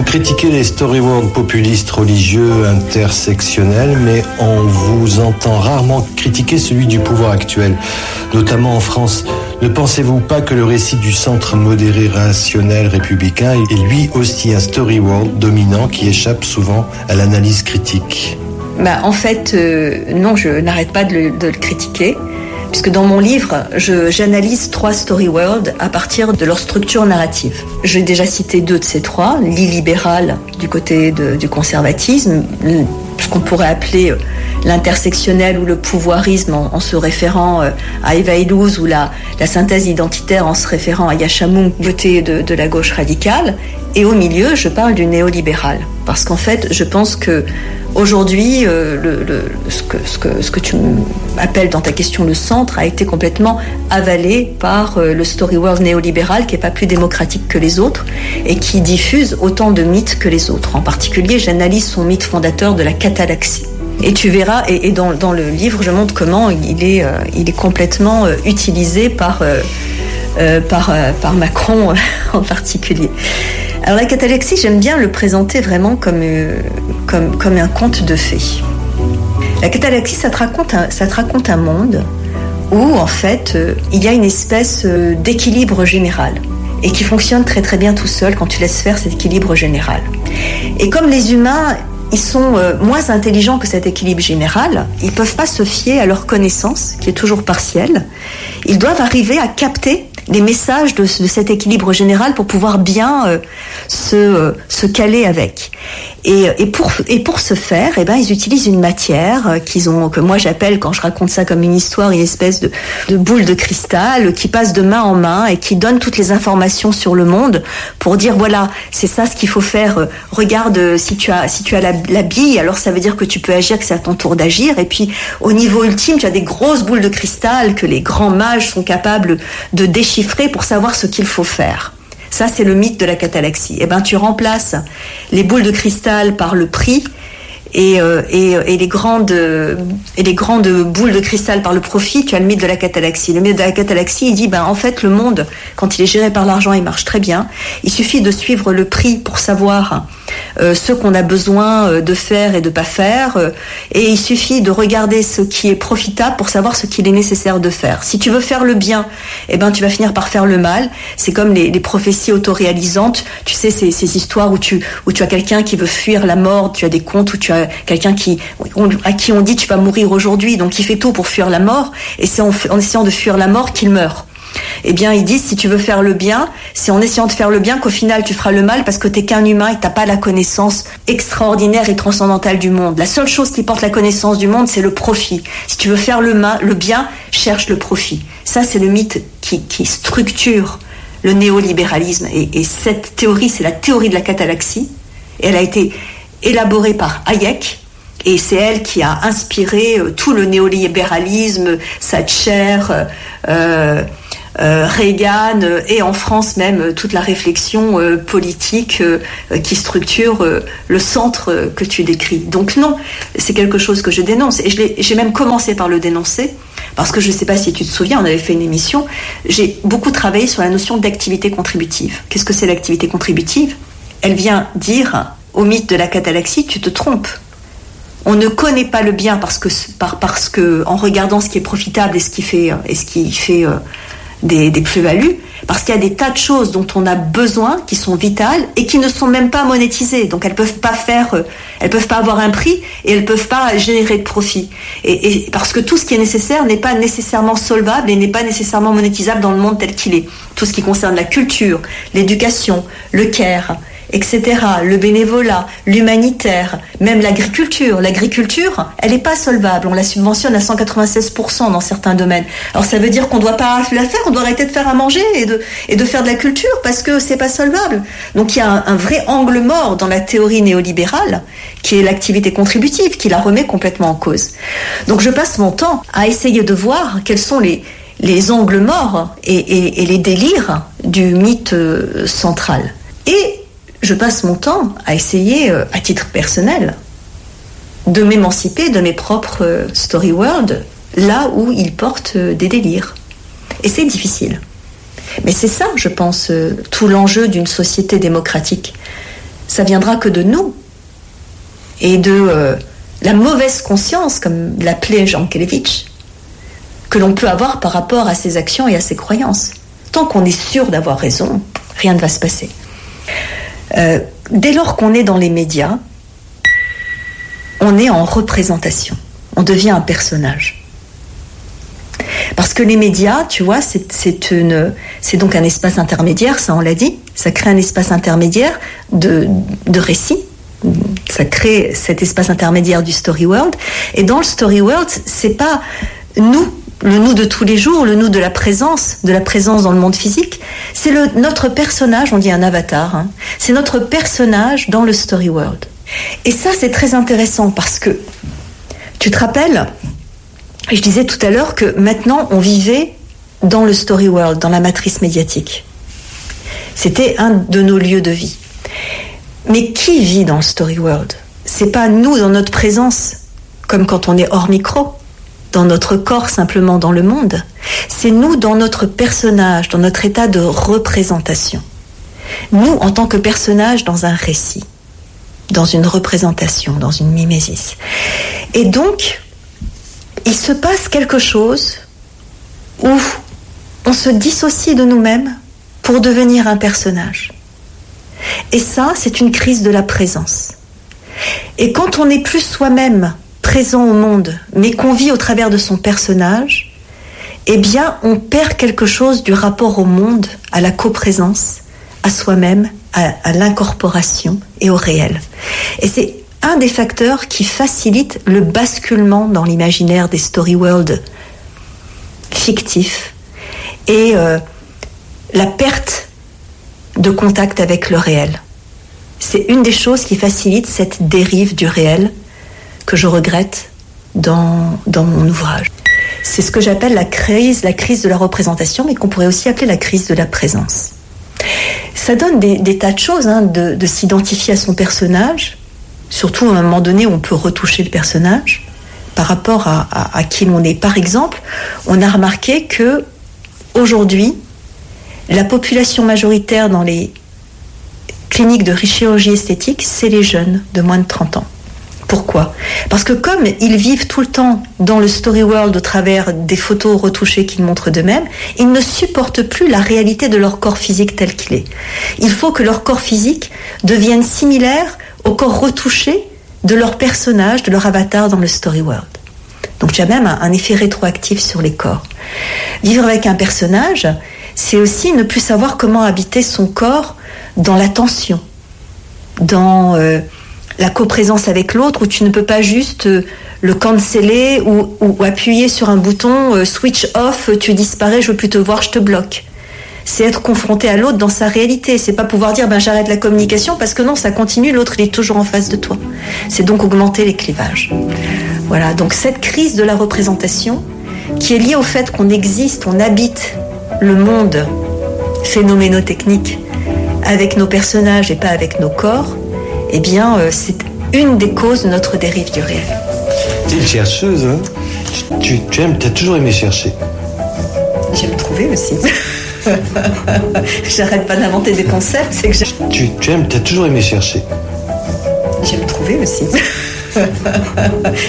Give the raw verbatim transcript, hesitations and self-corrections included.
Vous critiquez les storyworlds populistes, religieux, intersectionnels, mais on vous entend rarement critiquer celui du pouvoir actuel, notamment en France. Ne pensez-vous pas que le récit du centre modéré, rationnel, républicain est lui aussi un storyworld dominant qui échappe souvent à l'analyse critique ? Bah, en fait, euh, non, je n'arrête pas de le, de le critiquer. Puisque dans mon livre, je, j'analyse trois story worlds à partir de leur structure narrative. J'ai déjà cité deux de ces trois, l'illibéral du côté de, du conservatisme, ce qu'on pourrait appeler l'intersectionnel ou le pouvoirisme en, en se référant à Eva Illouz, ou la, la synthèse identitaire en se référant à Yascha Mounk du côté de, de la gauche radicale. Et au milieu, je parle du néolibéral. Parce qu'en fait, je pense que aujourd'hui, euh, le, le, ce, que, ce, que, ce que tu appelles dans ta question le centre a été complètement avalé par euh, le story world néolibéral qui n'est pas plus démocratique que les autres et qui diffuse autant de mythes que les autres. En particulier, j'analyse son mythe fondateur de la catalaxie. Et tu verras, et, et dans, dans le livre, je montre comment il est, euh, il est complètement euh, utilisé par, euh, euh, par, euh, par Macron en particulier. Alors la catalaxie, j'aime bien le présenter vraiment comme, euh, comme, comme un conte de fées. La catalaxie, ça te raconte un, ça te raconte un monde où en fait euh, il y a une espèce euh, d'équilibre général et qui fonctionne très très bien tout seul quand tu laisses faire cet équilibre général. Et comme les humains, ils sont euh, moins intelligents que cet équilibre général, ils ne peuvent pas se fier à leur connaissance, qui est toujours partielle. Ils doivent arriver à capter les messages de, de cet équilibre général pour pouvoir bien euh, se, euh, se caler avec. Et, et, pour, et pour ce faire, eh ben, ils utilisent une matière qu'ils ont, que moi j'appelle, quand je raconte ça comme une histoire, une espèce de, de boule de cristal qui passe de main en main et qui donne toutes les informations sur le monde pour dire voilà, c'est ça ce qu'il faut faire. Regarde, si tu as, si tu as la, la bille, alors ça veut dire que tu peux agir, que c'est à ton tour d'agir. Et puis au niveau ultime, tu as des grosses boules de cristal que les grands mages sont capables de déchiffrer pour savoir ce qu'il faut faire. Ça, c'est le mythe de la catalaxie. Eh ben, tu remplaces les boules de cristal par le prix et, euh, et, et, les grandes, et les grandes boules de cristal par le profit. Tu as le mythe de la catalaxie. Le mythe de la catalaxie, il dit, ben, en fait, le monde, quand il est géré par l'argent, il marche très bien. Il suffit de suivre le prix pour savoir euh, ce qu'on a besoin de faire et de pas faire. Euh, et il suffit de regarder ce qui est profitable pour savoir ce qu'il est nécessaire de faire. Si tu veux faire le bien, eh ben, tu vas finir par faire le mal. C'est comme les, les prophéties autoréalisantes. Tu sais, ces, ces histoires où tu, où tu as quelqu'un qui veut fuir la mort. Tu as des contes où tu as quelqu'un qui, à qui on dit tu vas mourir aujourd'hui, donc il fait tout pour fuir la mort. Et c'est en, en essayant de fuir la mort qu'il meurt. Eh bien, ils disent, si tu veux faire le bien, c'est en essayant de faire le bien qu'au final, tu feras le mal parce que t'es qu'un humain et que t'as pas la connaissance extraordinaire et transcendantale du monde. La seule chose qui porte la connaissance du monde, c'est le profit. Si tu veux faire le, mal, le bien, cherche le profit. Ça, c'est le mythe qui, qui structure le néolibéralisme. Et, et cette théorie, c'est la théorie de la catalaxie. Et elle a été élaborée par Hayek. Et c'est elle qui a inspiré euh, tout le néolibéralisme, Thatcher, euh, euh, Reagan, euh, et en France même euh, toute la réflexion euh, politique euh, qui structure euh, le centre euh, que tu décris. Donc non, c'est quelque chose que je dénonce. Et je l'ai, j'ai même commencé par le dénoncer, parce que je ne sais pas si tu te souviens, on avait fait une émission, j'ai beaucoup travaillé sur la notion d'activité contributive. Qu'est-ce que c'est l'activité contributive ? Elle vient dire au mythe de la catalaxie, tu te trompes. On ne connaît pas le bien parce que, parce que en regardant ce qui est profitable et ce qui fait, et ce qui fait euh, des, des plus-values, parce qu'il y a des tas de choses dont on a besoin, qui sont vitales et qui ne sont même pas monétisées. Donc elles peuvent pas faire, euh, elles peuvent pas avoir un prix et elles peuvent pas générer de profit. Et, et parce que tout ce qui est nécessaire n'est pas nécessairement solvable et n'est pas nécessairement monétisable dans le monde tel qu'il est. Tout ce qui concerne la culture, l'éducation, le care, et cetera, le bénévolat, l'humanitaire, même l'agriculture. L'agriculture, elle n'est pas solvable. On la subventionne à cent quatre-vingt-seize pour cent dans certains domaines. Alors ça veut dire qu'on ne doit pas la faire, on doit arrêter de faire à manger et de, et de faire de la culture parce que c'est pas solvable. Donc il y a un, un vrai angle mort dans la théorie néolibérale qui est l'activité contributive, qui la remet complètement en cause. Donc je passe mon temps à essayer de voir quels sont les, les angles morts et, et, et les délires du mythe central. Et je passe mon temps à essayer, à titre personnel, de m'émanciper de mes propres story world, là où ils portent des délires. Et c'est difficile. Mais c'est ça, je pense, tout l'enjeu d'une société démocratique. ça viendra que de nous et de euh, la mauvaise conscience, comme l'appelait Jean Kelevitch, que l'on peut avoir par rapport à ses actions et à ses croyances. Tant qu'on est sûr d'avoir raison, rien ne va se passer. Euh, dès lors qu'on est dans les médias, on est en représentation. On devient un personnage. Parce que les médias, tu vois, c'est, c'est, une, c'est donc un espace intermédiaire, ça on l'a dit, ça crée un espace intermédiaire de, de récits, ça crée cet espace intermédiaire du story world, et dans le story world, c'est pas nous, le nous de tous les jours, le nous de la présence, de la présence dans le monde physique, c'est le, notre personnage, on dit un avatar, hein, c'est notre personnage dans le story world. Et ça, c'est très intéressant parce que, tu te rappelles, je disais tout à l'heure que maintenant, on vivait dans le story world, dans la matrice médiatique. C'était un de nos lieux de vie. Mais qui vit dans le story world ? C'est pas nous dans notre présence, comme quand on est hors micro, dans notre corps simplement dans le monde. C'est nous dans notre personnage, dans notre état de représentation. Nous, en tant que personnage dans un récit, dans une représentation, dans une mimésis. Et donc, il se passe quelque chose où on se dissocie de nous-mêmes pour devenir un personnage. Et ça, c'est une crise de la présence. Et quand on n'est plus soi-même présent au monde, mais qu'on vit au travers de son personnage, eh bien, on perd quelque chose du rapport au monde, à la coprésence, à soi-même, à, à l'incorporation et au réel. Et c'est un des facteurs qui facilite le basculement dans l'imaginaire des story world fictifs et euh, la perte de contact avec le réel. C'est une des choses qui facilite cette dérive du réel que je regrette dans, dans mon ouvrage. C'est ce que j'appelle la crise, la crise de la représentation, mais qu'on pourrait aussi appeler la crise de la présence. Ça donne des, des tas de choses, hein, de, de s'identifier à son personnage, surtout à un moment donné où on peut retoucher le personnage par rapport à, à, à qui l'on est. Par exemple, on a remarqué que aujourd'hui, la population majoritaire dans les cliniques de chirurgie esthétique, c'est les jeunes de moins de trente ans. Pourquoi ? Parce que comme ils vivent tout le temps dans le story world au travers des photos retouchées qu'ils montrent d'eux-mêmes, ils ne supportent plus la réalité de leur corps physique tel qu'il est. Il faut que leur corps physique devienne similaire au corps retouché de leur personnage, de leur avatar dans le story world. Donc il y a même un, un effet rétroactif sur les corps. Vivre avec un personnage, c'est aussi ne plus savoir comment habiter son corps dans la tension, dans euh, la coprésence avec l'autre, où tu ne peux pas juste euh, le canceller ou, ou, ou appuyer sur un bouton euh, switch off, tu disparais, je veux plus te voir, je te bloque. C'est être confronté à l'autre dans sa réalité. C'est pas pouvoir dire ben j'arrête la communication parce que non, ça continue, l'autre il est toujours en face de toi. C'est donc augmenter les clivages. Voilà, donc cette crise de la représentation qui est liée au fait qu'on existe, on habite le monde phénoménotechnique avec nos personnages et pas avec nos corps, eh bien euh, c'est une des causes de notre dérive du réel. Tu es une chercheuse, hein ? Tu, tu aimes, tu as toujours aimé chercher. J'aime trouver aussi. J'arrête pas d'inventer des concepts, c'est que j'aime... Tu, tu aimes, tu as toujours aimé chercher. J'aime trouver aussi.